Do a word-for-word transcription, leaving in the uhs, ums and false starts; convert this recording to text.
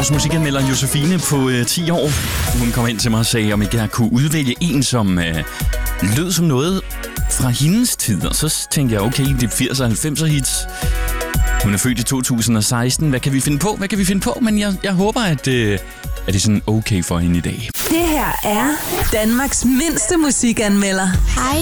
Danmarks musikanmelder Josefine på øh, ti år. Hun kom ind til mig og sagde, om ikke jeg kunne udvælge en, som øh, lød som noget fra hendes tid. Og så tænkte jeg, okay, det er firserne og halvfemser hits. Hun er født i to tusind og seksten. Hvad kan vi finde på? Hvad kan vi finde på? Men jeg, jeg håber, at, øh, at det er sådan okay for hende i dag. Det her er Danmarks mindste musikanmelder. Hej.